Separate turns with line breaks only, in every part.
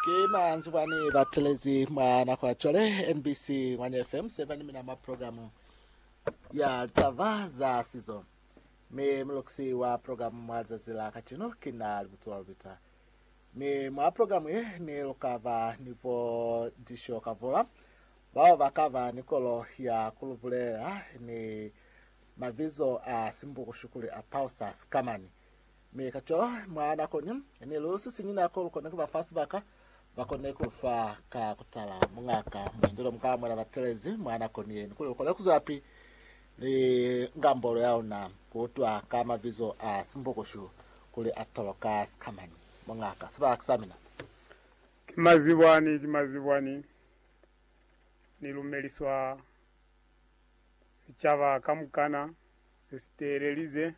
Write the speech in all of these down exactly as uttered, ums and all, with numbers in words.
Kima anzwani batelezi mwana kwa chole N B C Mwanya F M seven mina maprogramu ya tavaza season. Me mloksi wa programu mwazazila kachino kina libutuwa vita. Me mwa programu ye ni lukava nivo disho kavola. Bao vakava nikolo ya kuluvulera ni mavizo a simbu kushukuli a pausa skamani. Me kachola mwana koni ni lusi sinina kolo kone kwa fasibaka bakone kufa ka kutala mungaka mwendelo mkala mwana batelezi mwana koni nikolo kole kuzapi ni ngambolo yao na kutwa kama vizo a simbu kushu kuli atoloka skamani mungaka siba aksamina
kimaziwani kimaziwani nilumeliswa sichava kamukana sesiterelize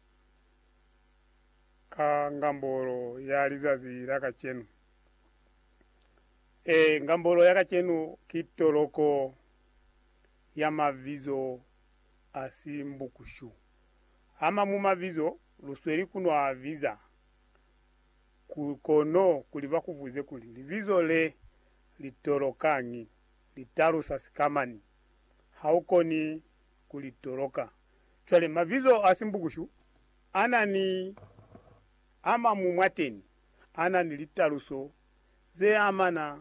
ka ngambolo ya lizazi laka chenu. E ngambolo yaka chenu kitoloko ya mavizo asimbukushu. Ama mu mavizo lusweli kuno aviza kukono kuliva kuvuze kuli. Livizo le litorokangi litarusa sikamani. Hauko ni kulitoroka. Chwale mavizo asimbukushu ana ni ama mumwateni ana ni litaruso ze amana